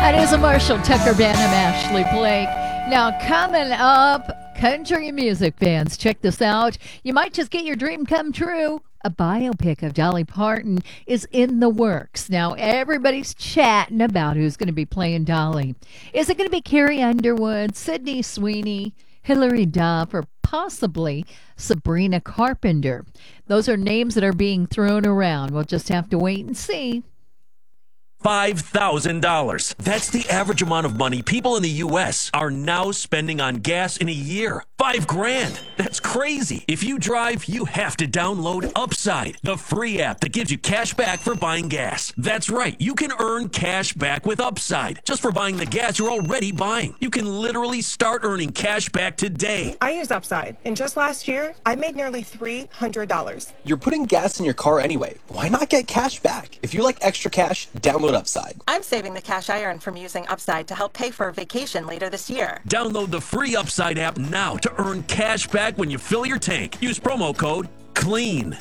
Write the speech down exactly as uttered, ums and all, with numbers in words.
That is a Marshall Tucker Band. I'm Ashley Blake. Now, coming up, country music fans, check this out. You might just get your dream come true. A biopic of Dolly Parton is in the works. Now, everybody's chatting about who's going to be playing Dolly. Is it going to be Carrie Underwood, Sydney Sweeney, Hilary Duff, or possibly Sabrina Carpenter? Those are names that are being thrown around. We'll just have to wait and see. five thousand dollars. That's the average amount of money people in the U S are now spending on gas in a year. Five grand. That's crazy. If you drive, you have to download Upside, the free app that gives you cash back for buying gas. That's right. You can earn cash back with Upside just for buying the gas you're already buying. You can literally start earning cash back today. I use Upside, and just last year, I made nearly three hundred dollars. You're putting gas in your car anyway. Why not get cash back? If you like extra cash, download Upside. I'm saving the cash I earn from using Upside to help pay for a vacation later this year. Download the free Upside app now to earn cash back when you fill your tank. Use promo code CLEAN.